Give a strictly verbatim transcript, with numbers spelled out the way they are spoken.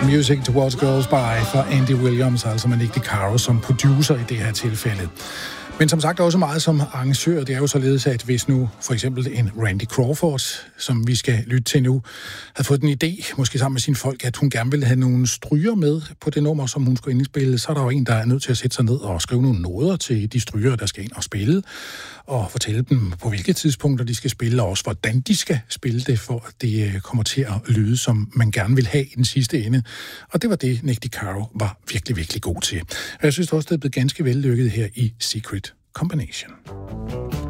Music to Watch Girls By fra Andy Williams, altså med Nick DeCaro som producer i det her tilfælde. Men som sagt også meget som arrangør. Det er jo således, at hvis nu for eksempel en Randy Crawford, som vi skal lytte til nu, havde fået en idé, måske sammen med sine folk, at hun gerne ville have nogle stryger med på det nummer, som hun skulle indspille, så er der jo en, der er nødt til at sætte sig ned og skrive nogle noder til de stryger, der skal ind og spille, og fortælle dem, på hvilke tidspunkter de skal spille, og også hvordan de skal spille det, for at det kommer til at lyde, som man gerne vil have i den sidste ende. Og det var det, Nick DeCaro var virkelig, virkelig god til. Og jeg synes også, det er blevet ganske vellykket her i Secret Combination.